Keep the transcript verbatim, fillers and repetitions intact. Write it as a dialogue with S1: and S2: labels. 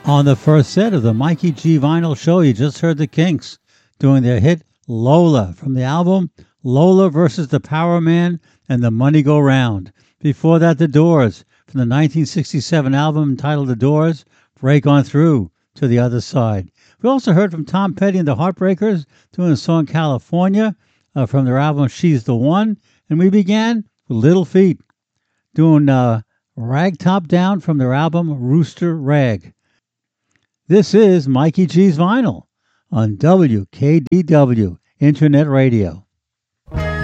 S1: On the first set of the Mikey G Vinyl Show, you just heard the Kinks doing their hit Lola from the album Lola versus the Power Man and the Money Go Round. Before that, The Doors from the nineteen sixty-seven album entitled The Doors, Break On Through to the Other Side. We also heard from Tom Petty and the Heartbreakers doing the song California uh, from their album She's the One. And we began with Little Feat doing uh, Rag Top Down from their album Rooster Rag. This is Mikey G's Vinyl on W K D W Internet Radio.